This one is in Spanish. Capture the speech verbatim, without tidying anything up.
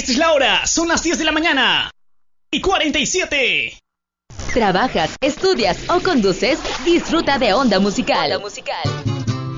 Esta es la hora, son las diez de la mañana y cuarenta y siete. Trabajas, estudias o conduces, disfruta de Onda Musical. Onda Musical.